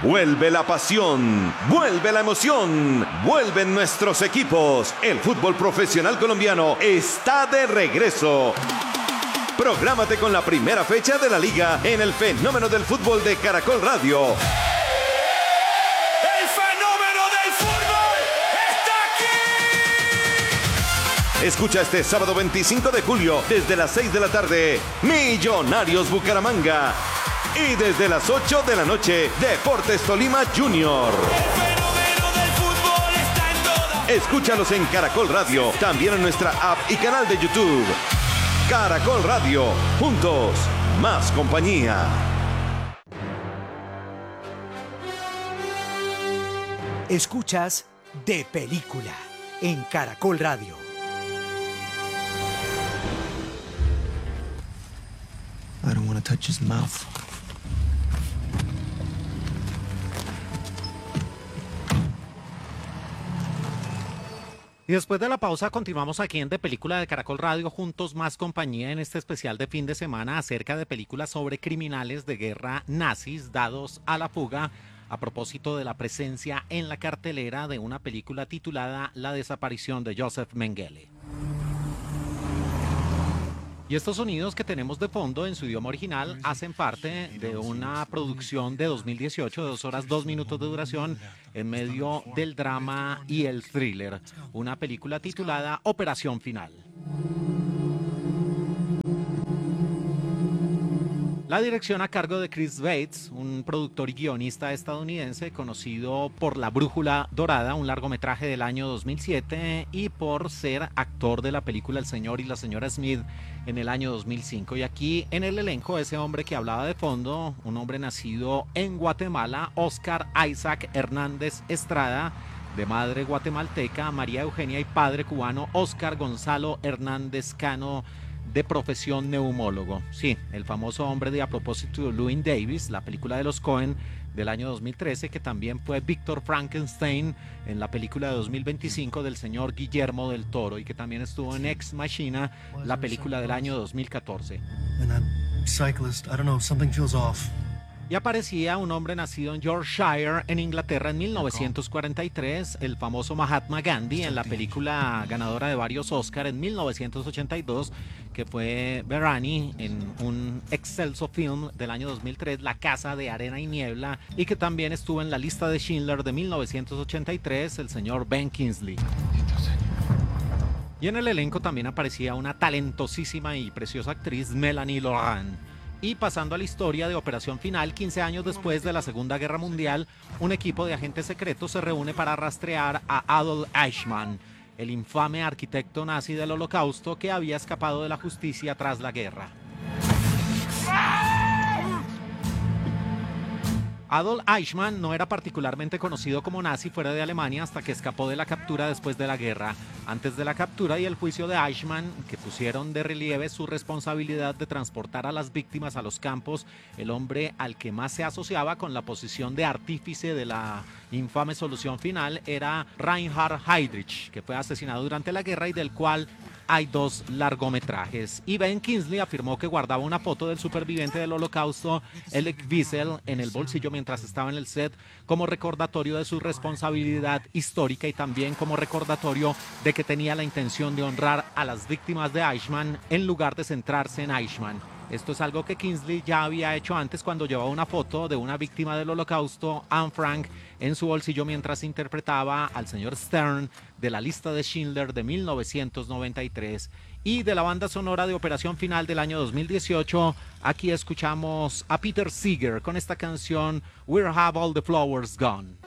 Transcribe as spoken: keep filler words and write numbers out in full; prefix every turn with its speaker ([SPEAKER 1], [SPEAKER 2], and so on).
[SPEAKER 1] Vuelve la pasión, vuelve la emoción, vuelven nuestros equipos. El fútbol profesional colombiano está de regreso. Prográmate con la primera fecha de la liga en el fenómeno del fútbol de Caracol Radio.
[SPEAKER 2] ¡El fenómeno del fútbol está aquí!
[SPEAKER 1] Escucha este sábado veinticinco de julio desde las seis de la tarde, Millonarios Bucaramanga. Y desde las ocho de la noche, Deportes Tolima Junior.
[SPEAKER 2] ¡El fenómeno del fútbol está en todas!
[SPEAKER 1] Escúchalos en Caracol Radio, también en nuestra app y canal de YouTube. Caracol Radio, juntos, más compañía.
[SPEAKER 3] Escuchas De Película en Caracol Radio.
[SPEAKER 4] I don't want to touch his mouth.
[SPEAKER 5] Y después de la pausa continuamos aquí en De Película de Caracol Radio, juntos más compañía, en este especial de fin de semana acerca de películas sobre criminales de guerra nazis dados a la fuga, a propósito de la presencia en la cartelera de una película titulada La desaparición de Joseph Mengele. Y estos sonidos que tenemos de fondo en su idioma original hacen parte de una producción de dos mil dieciocho de dos horas dos minutos de duración en medio del drama y el thriller, una película titulada Operación Final. La dirección a cargo de Chris Bates, un productor y guionista estadounidense conocido por La Brújula Dorada, un largometraje del año dos mil siete, y por ser actor de la película El Señor y la Señora Smith en el año dos mil cinco. Y aquí en el elenco, ese hombre que hablaba de fondo, un hombre nacido en Guatemala, Oscar Isaac Hernández Estrada, de madre guatemalteca, María Eugenia, y padre cubano, Oscar Gonzalo Hernández Cano, de profesión neumólogo. Sí, el famoso hombre de A propósito de Llewyn Davis, la película de los Coen del año dos mil trece, que también fue Víctor Frankenstein en la película de dos mil veinticinco del señor Guillermo del Toro, y que también estuvo en Ex Machina, la película del año dos mil catorce. Y aparecía un hombre nacido en Yorkshire, en Inglaterra, en mil novecientos cuarenta y tres, el famoso Mahatma Gandhi, en la película ganadora de varios Oscar en mil novecientos ochenta y dos, que fue Berani, en un excelso film del año dos mil tres, La Casa de Arena y Niebla, y que también estuvo en la lista de Schindler de mil novecientos ochenta y tres, el señor Ben Kingsley. Y en el elenco también aparecía una talentosísima y preciosa actriz, Melanie Laurent. Y pasando a la historia de Operación Final, quince años después de la Segunda Guerra Mundial, un equipo de agentes secretos se reúne para rastrear a Adolf Eichmann, el infame arquitecto nazi del Holocausto que había escapado de la justicia tras la guerra. Adolf Eichmann no era particularmente conocido como nazi fuera de Alemania hasta que escapó de la captura después de la guerra. Antes de la captura y el juicio de Eichmann, que pusieron de relieve su responsabilidad de transportar a las víctimas a los campos, el hombre al que más se asociaba con la posición de artífice de la infame solución final era Reinhard Heydrich, que fue asesinado durante la guerra y del cual hay dos largometrajes. Y Ben Kingsley afirmó que guardaba una foto del superviviente del Holocausto, Elie Wiesel, en el bolsillo mientras estaba en el set, como recordatorio de su responsabilidad histórica y también como recordatorio de que tenía la intención de honrar a las víctimas de Eichmann en lugar de centrarse en Eichmann. Esto es algo que Kingsley ya había hecho antes cuando llevaba una foto de una víctima del Holocausto, Anne Frank, en su bolsillo mientras interpretaba al señor Stern de La Lista de Schindler de mil novecientos noventa y tres. Y de la banda sonora de Operación Final del año dos mil dieciocho, aquí escuchamos a Peter Seeger con esta canción Where Have All the Flowers Gone.